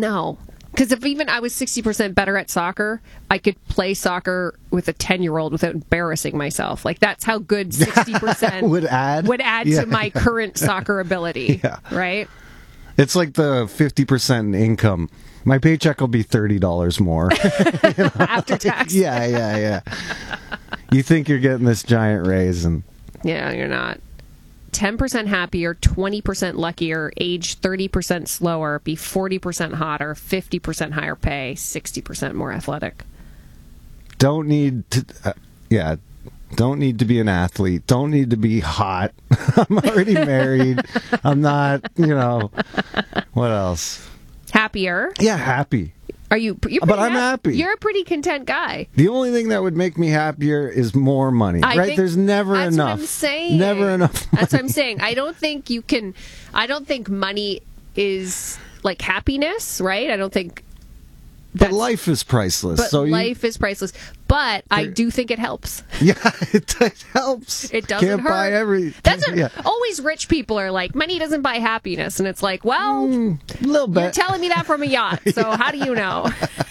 No. Because if even I was 60% better at soccer, I could play soccer with a 10-year-old without embarrassing myself. Like, that's how good 60% would add to my current soccer ability. Yeah. Right? It's like the 50% income. My paycheck will be $30 more. After tax. Yeah. You think you're getting this giant raise, and yeah, you're not. 10% happier, 20% luckier, age 30% slower, be 40% hotter, 50% higher pay, 60% more athletic. Don't need to be an athlete. Don't need to be hot. I'm already married. I'm not, what else? Happier. Yeah, happy. You're but I'm happy. You're a pretty content guy. The only thing that would make me happier is more money, right? There's never enough. That's what I'm saying. Never enough money. That's what I'm saying. I don't think money is like happiness, right? I don't think. But life is priceless. Life is priceless. But I do think it helps. Yeah, it helps. It doesn't Can't hurt. buy everything. That's always rich people are like, money doesn't buy happiness. And it's like, well, a little bit. You're telling me that from a yacht. So how do you know?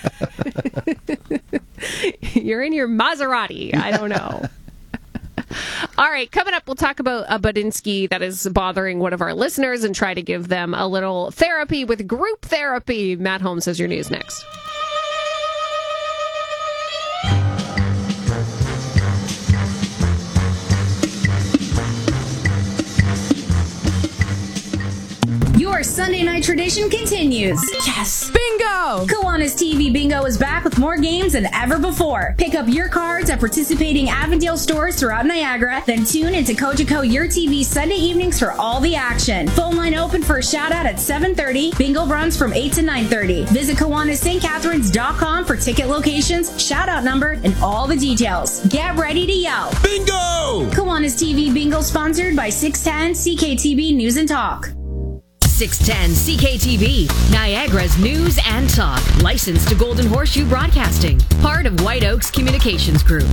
You're in your Maserati. I don't know. All right, coming up, we'll talk about a Budinsky that is bothering one of our listeners and try to give them a little therapy with group therapy. Matt Holmes has your news next. Your Sunday night tradition continues. Yes! Bingo! Kiwanis TV Bingo is back with more games than ever before. Pick up your cards at participating Avondale stores throughout Niagara, then tune into Cogeco Your TV Sunday evenings for all the action. Phone line open for a shout-out at 7:30. Bingo runs from 8 to 9:30. Visit KiwanisSt.Catharines.com for ticket locations, shout-out number, and all the details. Get ready to yell. Bingo! Kiwanis TV Bingo sponsored by 610 CKTB News and Talk. 610 CKTV, Niagara's news and talk. Licensed to Golden Horseshoe Broadcasting. Part of White Oaks Communications Group.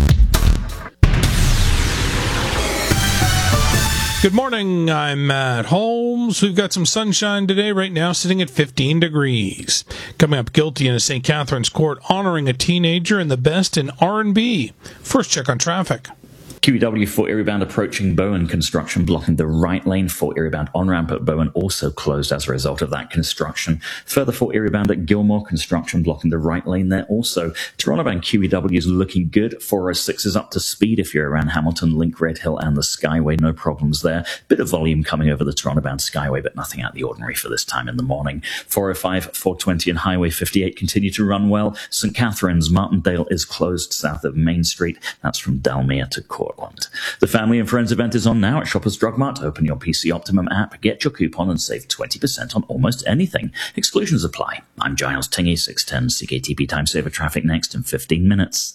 Good morning. I'm Matt Holmes. We've got some sunshine today, right now sitting at 15 degrees. Coming up, guilty in a St. Catharines court honoring a teenager and the best in R&B. First check on traffic. QEW Fort Erie bound approaching Bowen construction blocking the right lane. Fort Erie bound on-ramp at Bowen also closed as a result of that construction. Further Fort Erie bound at Gilmore construction blocking the right lane there also. Toronto bound QEW is looking good. 406 is up to speed if you're around Hamilton, Link, Red Hill and the Skyway. No problems there. Bit of volume coming over the Toronto bound Skyway, but nothing out of the ordinary for this time in the morning. 405, 420 and Highway 58 continue to run well. St. Catharines, Martindale is closed south of Main Street. That's from Dalmere to Courtland. The Family and Friends event is on now at Shoppers Drug Mart. Open your PC Optimum app, get your coupon and save 20% on almost anything. Exclusions apply. I'm Giles Tingy, 610 CKTP Time Saver Traffic next in 15 minutes.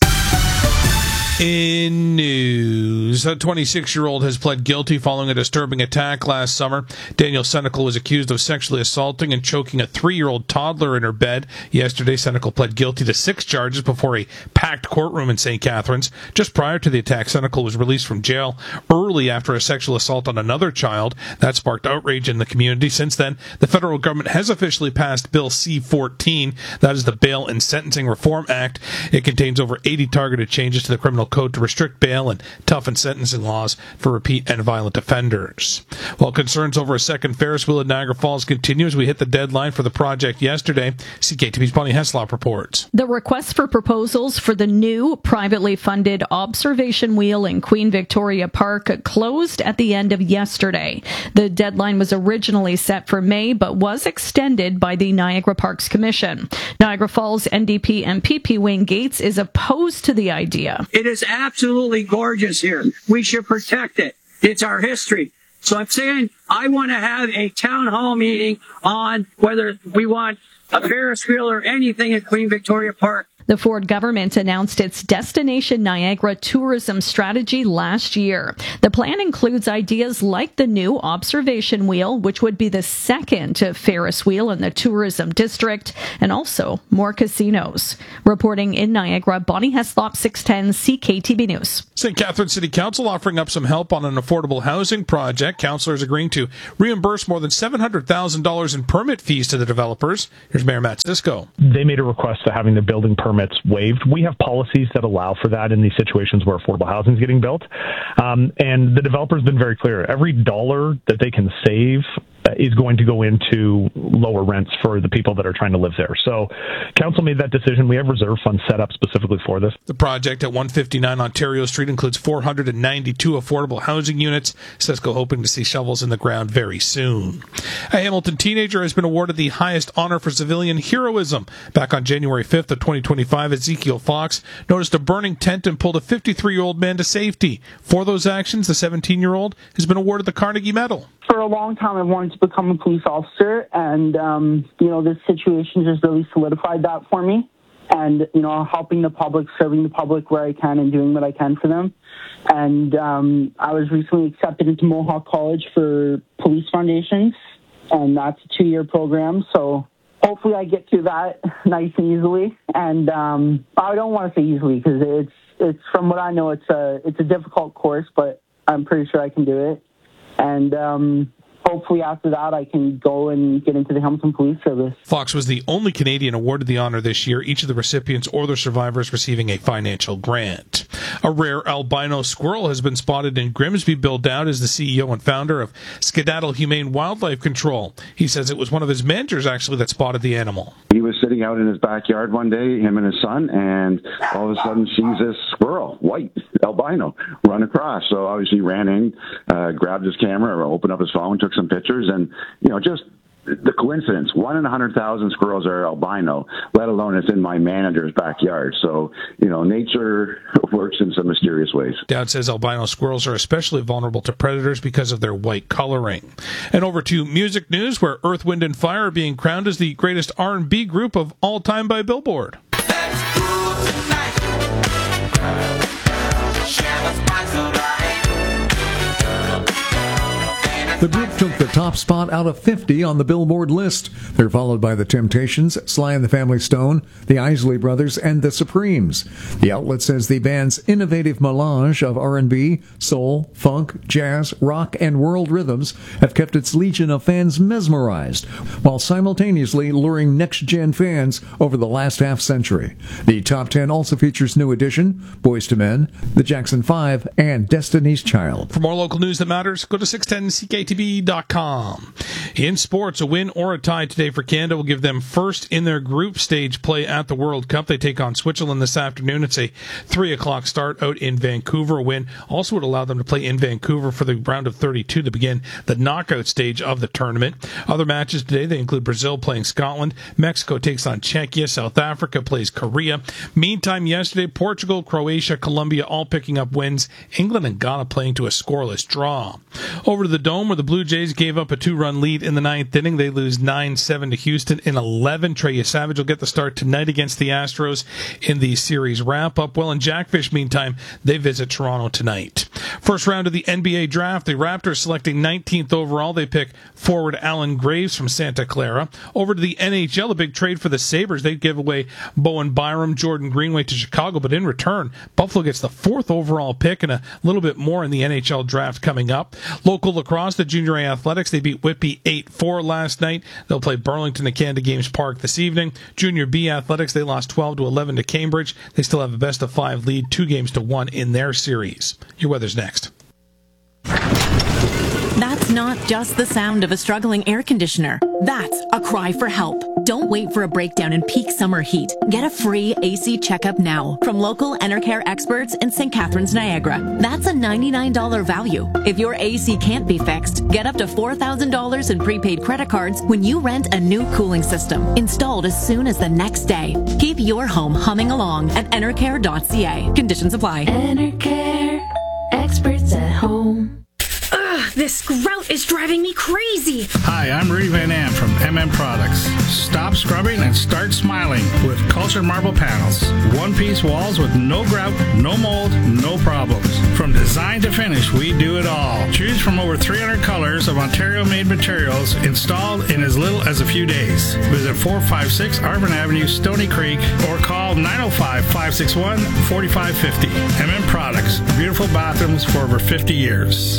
In news, a 26-year-old has pled guilty following a disturbing attack last summer. Daniel Senecal was accused of sexually assaulting and choking a 3-year-old toddler in her bed. Yesterday, Senecal pled guilty to 6 charges before a packed courtroom in St. Catharines. Just prior to the attack, Senecal was released from jail early after a sexual assault on another child. That sparked outrage in the community. Since then, the federal government has officially passed Bill C-14. That is the Bail and Sentencing Reform Act. It contains over 80 targeted changes to the criminal code to restrict bail and toughen sentencing laws for repeat and violent offenders. While concerns over a second Ferris wheel at Niagara Falls continue as we hit the deadline for the project yesterday, CKTV's Bonnie Heslop reports. The request for proposals for the new privately funded observation wheel in Queen Victoria Park closed at the end of yesterday. The deadline was originally set for May, but was extended by the Niagara Parks Commission. Niagara Falls NDP MPP Wayne Gates is opposed to the idea. It is absolutely gorgeous here. We should protect it. It's our history. So I'm saying I want to have a town hall meeting on whether we want a Ferris wheel or anything at Queen Victoria Park. The Ford government announced its Destination Niagara tourism strategy last year. The plan includes ideas like the new observation wheel, which would be the second Ferris wheel in the tourism district, and also more casinos. Reporting in Niagara, Bonnie Heslop, 610 CKTB News. St. Catharines City Council offering up some help on an affordable housing project. Councillors agreeing to reimburse more than $700,000 in permit fees to the developers. Here's Mayor Matt Cisco. They made a request to having their building permits waived. We have policies that allow for that in these situations where affordable housing is getting built. And the developer's been very clear. Every dollar that they can save is going to go into lower rents for the people that are trying to live there. So council made that decision. We have reserve funds set up specifically for this. The project at 159 Ontario Street includes 492 affordable housing units. Cisco hoping to see shovels in the ground very soon. A Hamilton teenager has been awarded the highest honor for civilian heroism. Back on January 5th of 2025, Ezekiel Fox noticed a burning tent and pulled a 53-year-old man to safety. For those actions, the 17-year-old has been awarded the Carnegie Medal. For a long time, I've wanted to become a police officer, and, this situation just really solidified that for me. And, helping the public, serving the public where I can and doing what I can for them. And I was recently accepted into Mohawk College for Police Foundations, and that's a 2-year program. So hopefully I get through that nice and easily. And I don't want to say easily because it's from what I know, it's a difficult course, but I'm pretty sure I can do it. And hopefully after that, I can go and get into the Hamilton Police Service. Fox was the only Canadian awarded the honor this year, each of the recipients or their survivors receiving a financial grant. A rare albino squirrel has been spotted in Grimsby. Bill Dowd is the CEO and founder of Skedaddle Humane Wildlife Control. He says it was one of his managers, actually, that spotted the animal. He was sitting out in his backyard one day, him and his son, and all of a sudden sees this squirrel, white, albino, run across. So obviously he ran in, grabbed his camera, opened up his phone, took some pictures, and, just the coincidence, 1 in 100,000 squirrels are albino, let alone it's in my manager's backyard. So, nature works in some mysterious ways. Dowd says albino squirrels are especially vulnerable to predators because of their white coloring. And over to music news, where Earth, Wind & Fire are being crowned as the greatest R&B group of all time by Billboard. The group took the top spot out of 50 on the Billboard list. They're followed by The Temptations, Sly and the Family Stone, the Isley Brothers, and The Supremes. The outlet says the band's innovative melange of R&B, soul, funk, jazz, rock, and world rhythms have kept its legion of fans mesmerized, while simultaneously luring next-gen fans over the last half-century. The top 10 also features New Edition, Boyz II Men, The Jackson 5, and Destiny's Child. For more local news that matters, go to 610CKTV.com. In sports, a win or a tie today for Canada will give them first in their group stage play at the World Cup. They take on Switzerland this afternoon. It's a 3:00 start out in Vancouver. A win also would allow them to play in Vancouver for the round of 32 to begin the knockout stage of the tournament. Other matches today, they include Brazil playing Scotland. Mexico takes on Czechia. South Africa plays Korea. Meantime, yesterday, Portugal, Croatia, Colombia all picking up wins. England and Ghana playing to a scoreless draw. Over to the Dome, where the Blue Jays gave up a 2-run lead in the 9th inning. They lose 9-7 to Houston in 11. Trey Savage will get the start tonight against the Astros in the series wrap-up. Well, in Jackfish, meantime, they visit Toronto tonight. First round of the NBA draft, the Raptors selecting 19th overall. They pick forward Alan Graves from Santa Clara. Over to the NHL, a big trade for the Sabres. They give away Bowen Byram, Jordan Greenway to Chicago, but in return, Buffalo gets the 4th overall pick and a little bit more in the NHL draft coming up. Local lacrosse, the Junior A Athletics, they beat Whitby 8-4 last night. They'll play Burlington at Canada Games Park this evening. Junior B Athletics, they lost 12-11 to Cambridge. They still have a best-of-5 lead, 2-1 in their series. Your weather's next. That's not just the sound of a struggling air conditioner. That's a cry for help. Don't wait for a breakdown in peak summer heat. Get a free AC checkup now from local Enercare experts in St. Catharines, Niagara. That's a $99 value. If your AC can't be fixed, get up to $4,000 in prepaid credit cards when you rent a new cooling system installed as soon as the next day. Keep your home humming along at enercare.ca. Conditions apply. Enercare, experts at home. This grout is driving me crazy. Hi, I'm Rudy Van Am from MM Products. Stop scrubbing and start smiling with Cultured Marble Panels. One-piece walls with no grout, no mold, no problems. From design to finish, we do it all. Choose from over 300 colors of Ontario-made materials installed in as little as a few days. Visit 456 Arvin Avenue, Stony Creek, or call 905-561-4550. MM Products. Beautiful bathrooms for over 50 years.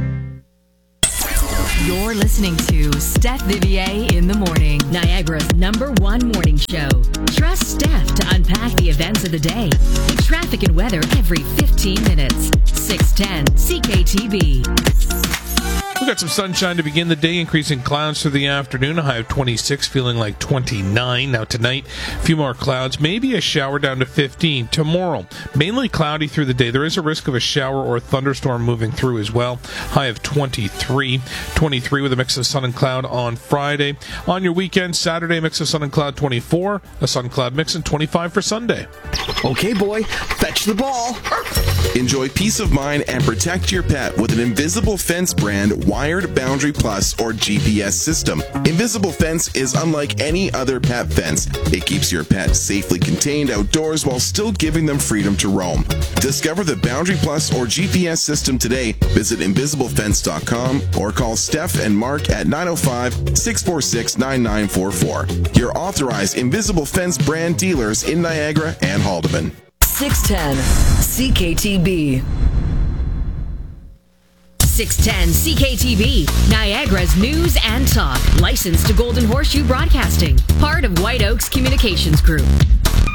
You're listening to Steph Vivier in the Morning, Niagara's #1 morning show. Trust Steph to unpack the events of the day with traffic and weather every 15 minutes. 610 CKTB. We've got some sunshine to begin the day, increasing clouds through the afternoon. A high of 26, feeling like 29. Now tonight, a few more clouds, maybe a shower down to 15. Tomorrow, mainly cloudy through the day. There is a risk of a shower or thunderstorm moving through as well. High of 23. 23 with a mix of sun and cloud on Friday. On your weekend, Saturday, mix of sun and cloud, 24. A sun cloud mix, and 25 for Sunday. Okay, boy, fetch the ball. Enjoy peace of mind and protect your pet with an Invisible Fence brand Wired Boundary Plus or GPS system. Invisible Fence is unlike any other pet fence. It keeps your pet safely contained outdoors while still giving them freedom to roam. Discover the Boundary Plus or GPS system today. Visit invisiblefence.com or call Steph and Mark at 905-646-9944. Your authorized Invisible Fence brand dealers in Niagara and Haldeman. 610 CKTB. 610 CKTB, Niagara's news and talk. Licensed to Golden Horseshoe Broadcasting. Part of White Oaks Communications Group.